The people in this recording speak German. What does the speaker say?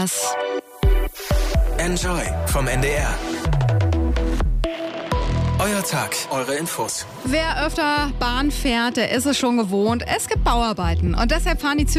Enjoy vom NDR. Euer Tag, eure Infos. Wer öfter Bahn fährt, der ist es schon gewohnt. Es gibt Bauarbeiten und deshalb fahren die Züge